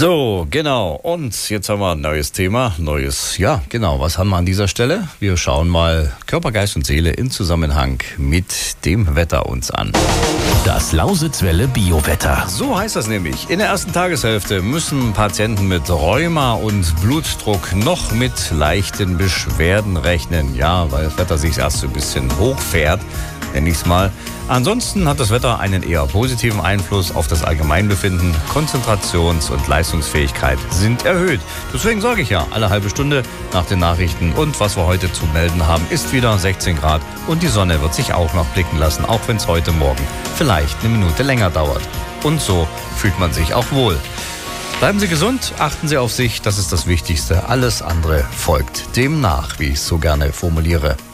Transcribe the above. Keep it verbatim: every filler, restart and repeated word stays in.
So, genau. Und jetzt haben wir ein neues Thema. Neues, ja, genau. Was haben wir an dieser Stelle? Wir schauen mal Körper, Geist und Seele in Zusammenhang mit dem Wetter uns an. Das Lausitzwelle Biowetter. So heißt das nämlich. In der ersten Tageshälfte müssen Patienten mit Rheuma und Blutdruck noch mit leichten Beschwerden rechnen. Ja, weil das Wetter sich erst so ein bisschen hochfährt, nenne ich es mal. Ansonsten hat das Wetter einen eher positiven Einfluss auf das Allgemeinbefinden. Konzentrations- und Leistungsfähigkeit sind erhöht. Deswegen sage ich ja, alle halbe Stunde nach den Nachrichten. Und was wir heute zu melden haben, ist wieder sechzehn Grad. Und die Sonne wird sich auch noch blicken lassen, auch wenn es heute Morgen vielleicht eine Minute länger dauert. Und so fühlt man sich auch wohl. Bleiben Sie gesund, achten Sie auf sich, das ist das Wichtigste. Alles andere folgt dem nach, wie ich es so gerne formuliere.